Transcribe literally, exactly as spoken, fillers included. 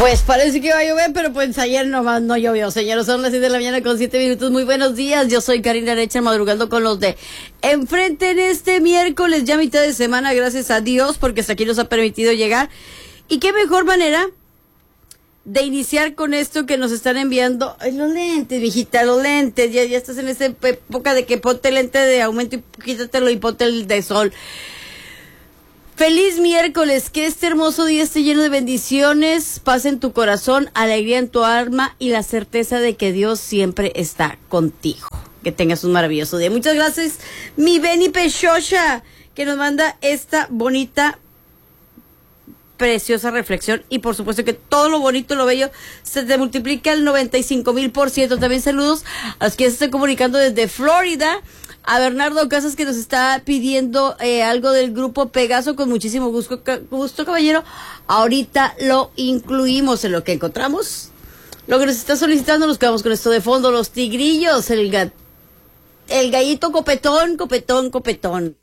Pues parece que va a llover, pero pues ayer nomás no llovió, señores. Son las seis de la mañana con siete minutos. Muy buenos días. Yo soy Karina Arecha, madrugando con los de enfrente en este miércoles, ya mitad de semana, gracias a Dios, porque hasta aquí nos ha permitido llegar. Y qué mejor manera de iniciar con esto que nos están enviando. Ay, los lentes, viejita, los lentes. Ya, ya estás en esa época de que ponte lente de aumento y quítatelo y ponte el de sol. Feliz miércoles, que este hermoso día esté lleno de bendiciones, paz en tu corazón, alegría en tu alma y la certeza de que Dios siempre está contigo. Que tengas un maravilloso día. Muchas gracias, mi Benny Pechocha, que nos manda esta bonita, preciosa reflexión. Y por supuesto que todo lo bonito, lo bello, se te multiplica al noventa y cinco mil por ciento. También saludos a los que se están comunicando desde Florida. A Bernardo Casas, que nos está pidiendo eh, algo del grupo Pegaso, con muchísimo gusto, gusto, caballero. Ahorita lo incluimos en lo que encontramos. Lo que nos está solicitando, nos quedamos con esto de fondo, los tigrillos, el, ga, el gallito copetón, copetón, copetón.